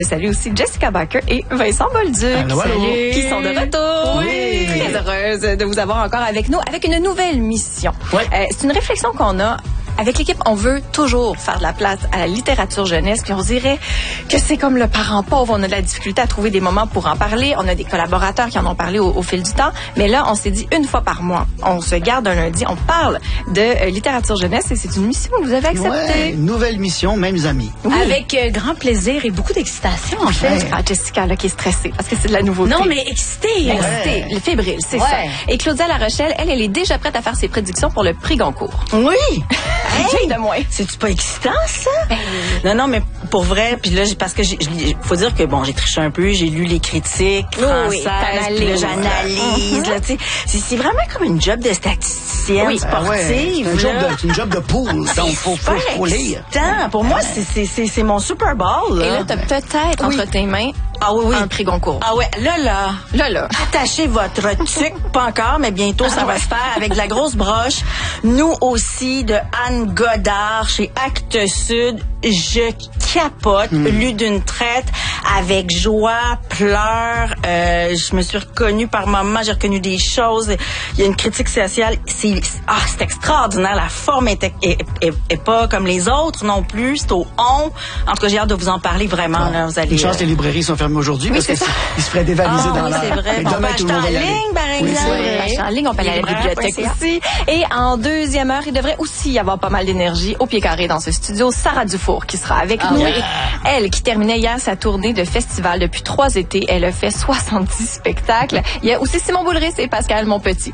Salut aussi Jessica Baker et Vincent Bolduc. Salut. Qui sont de retour. Oui. Très heureuse de vous avoir encore avec nous avec une nouvelle mission. Ouais. C'est une réflexion qu'on a. Avec l'équipe, on veut toujours faire de la place à la littérature jeunesse, puis on dirait que c'est comme le parent pauvre. On a de la difficulté à trouver des moments pour en parler. On a des collaborateurs qui en ont parlé au fil du temps. Mais là, on s'est dit une fois par mois, on se garde un lundi, on parle de littérature jeunesse et c'est une mission que vous avez acceptée. Ouais, nouvelle mission, mêmes amis. Oui. Avec grand plaisir et beaucoup d'excitation, en fait. Ouais. Ah, Jessica, là, qui est stressée parce que c'est de la nouveauté. Non, mais excitée. Excitée, le fébrile, c'est Ouais. ça. Et Claudia La Rochelle, elle est déjà prête à faire ses prédictions pour le prix Goncourt. Oui. Rien de moins. C'est-tu pas excitant, ça? Non, mais pour vrai, puis là, parce que faut dire que, bon, j'ai triché un peu, j'ai lu les critiques françaises, puis là, j'analyse, là, tu sais. C'est vraiment comme une job de statisticienne sportive. C'est une job de pool, donc faut lire. Excitant. Pour moi, c'est mon Super Bowl, là. Et là, t'as peut-être entre tes mains un prix Goncourt. Ah ouais, là. Attachez votre tuque, pas encore, mais bientôt ça va se faire avec de la grosse broche. Nous aussi, de Anne Godard chez Actes Sud. Je capote, lu d'une traite, avec joie, pleurs. Je me suis reconnue par moments, j'ai reconnu des choses. Il y a une critique sociale. C'est extraordinaire. La forme est pas comme les autres non plus. C'est au on. En tout cas, j'ai hâte de vous en parler vraiment. Là, vous allez. Une chance que les librairies sont fermées aujourd'hui parce qu'ils se feraient dévaliser dans la. C'est vrai. On peut acheter en ligne, par exemple. Acheter en ligne, on peut aller à la bibliothèque aussi. Et en deuxième heure, il devrait aussi y avoir pas mal d'énergie au pied carré dans ce studio. Sarah Dufour qui sera avec nous. Et elle qui terminait hier sa tournée de festival depuis 3 étés. Elle a fait 70 spectacles. Il y a aussi Simon Boulris et Pascal Monpetit.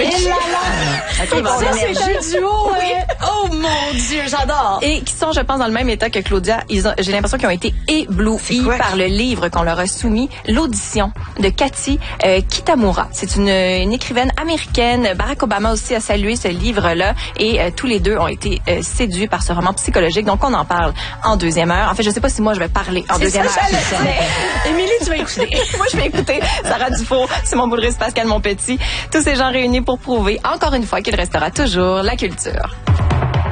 OK, bon, énergie duo. Oui. Oh mon Dieu, j'adore. Et qui sont, je pense, dans le même état que Claudia. J'ai l'impression qu'ils ont été éblouis par le livre qu'on leur a soumis, l'audition de Cathy Kitamura. C'est une écrivaine américaine. Barack Obama aussi a salué ce livre-là et tous les deux ont été séduits par ce roman psychologique. Donc, on en parle en deuxième heure. En fait, je sais pas si moi je vais parler en deuxième heure. Émilie, tu vas écouter. Moi, je vais écouter Sarah Dufour, Simon Boulris, Pascal Monpetit. Tous ces gens réunis pour prouver, encore une fois, qu'il restera toujours la culture.